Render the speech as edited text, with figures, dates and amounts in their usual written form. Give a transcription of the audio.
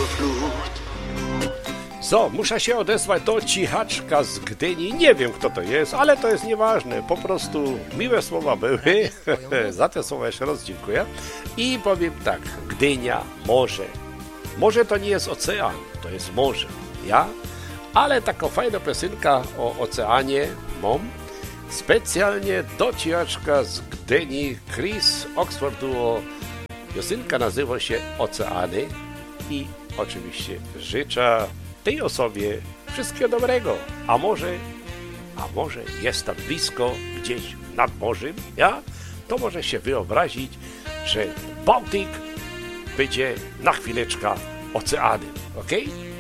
Co, muszę się odezwać do cichaczka z Gdyni. Nie wiem, kto to jest, ale to jest nieważne. Po prostu miłe słowa były. Za te słowa jeszcze raz dziękuję. I powiem tak, Gdynia, morze. Morze to nie jest ocean, to jest morze. Ja? Ale taka fajna piosenka o oceanie mam. Specjalnie do cichaczka z Gdyni, Chris Oxford Duo. Piosenka nazywa się Oceany i oczywiście życzę tej osobie wszystkiego dobrego. A może jest tam blisko, gdzieś nad morzem, ja? To może się wyobrazić, że Bałtyk będzie na chwileczkę oceanem, okej?